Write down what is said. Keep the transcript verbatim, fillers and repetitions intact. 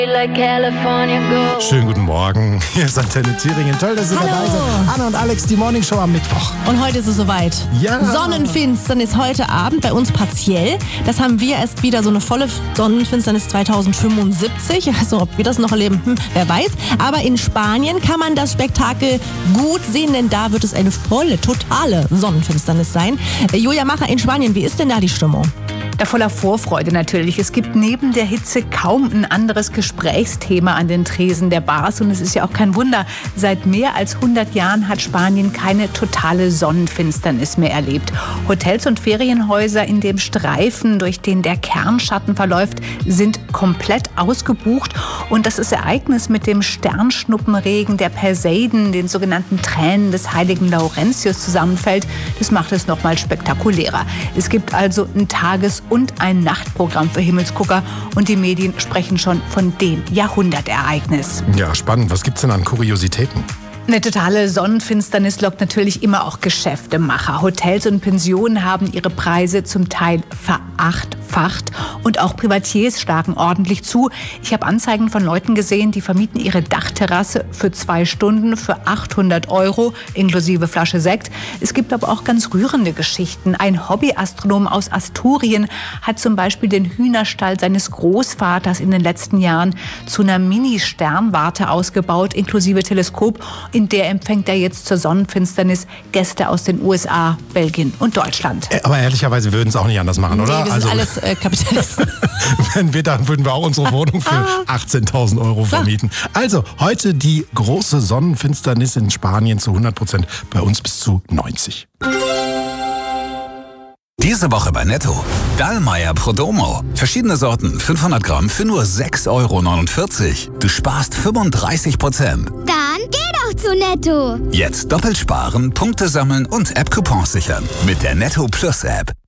Schönen guten Morgen. Hier ist Antenne Thüringen. Toll, dass Sie Hallo. dabei sind. Anna und Alex, die Morning Show am Mittwoch. Und heute ist es soweit. Ja. Sonnenfinsternis heute Abend, bei uns partiell. Das haben wir erst wieder, so eine volle Sonnenfinsternis zweitausendfünfundsiebzig. Also ob wir das noch erleben, hm, wer weiß. Aber in Spanien kann man das Spektakel gut sehen, denn da wird es eine volle, totale Sonnenfinsternis sein. Äh, Julia Macher in Spanien, wie ist denn da die Stimmung? Ja, voller Vorfreude natürlich. Es gibt neben der Hitze kaum ein anderes Gesprächsthema an den Tresen der Bars. Und es ist ja auch kein Wunder, seit mehr als hundert Jahren hat Spanien keine totale Sonnenfinsternis mehr erlebt. Hotels und Ferienhäuser in dem Streifen, durch den der Kernschatten verläuft, sind komplett ausgebucht. Und das ist Ereignis mit dem Sternschnuppenregen der Perseiden, den sogenannten Tränen des heiligen Laurentius zusammenfällt, das macht es noch mal spektakulärer. Es gibt also ein Tages- und ein Nachtprogramm für Himmelsgucker und die Medien sprechen schon von dem Jahrhundertereignis. Ja, spannend. Was gibt's denn an Kuriositäten? Eine totale Sonnenfinsternis lockt natürlich immer auch Geschäftemacher. Hotels und Pensionen haben ihre Preise zum Teil verachtfacht und auch Privatiers schlagen ordentlich zu. Ich habe Anzeigen von Leuten gesehen, die vermieten ihre Dachterrasse für zwei Stunden für achthundert Euro inklusive Flasche Sekt. Es gibt aber auch ganz rührende Geschichten. Ein Hobbyastronom aus Asturien hat zum Beispiel den Hühnerstall seines Großvaters in den letzten Jahren zu einer Mini-Sternwarte ausgebaut inklusive Teleskop. In der empfängt er jetzt zur Sonnenfinsternis Gäste aus den U S A, Belgien und Deutschland. Aber ehrlicherweise würden es auch nicht anders machen, Nee, oder? wir sind alles äh, Kapitalisten. Wenn wir, dann würden wir auch unsere Wohnung für achtzehntausend Euro vermieten. Also, heute die große Sonnenfinsternis in Spanien zu hundert Prozent, bei uns bis zu neunzig. Diese Woche bei Netto. Dallmayr Prodomo. Verschiedene Sorten, fünfhundert Gramm für nur sechs Euro neunundvierzig. Du sparst fünfunddreißig Prozent. Dann geh doch zu Netto. Jetzt doppelt sparen, Punkte sammeln und App-Coupons sichern. Mit der Netto Plus App.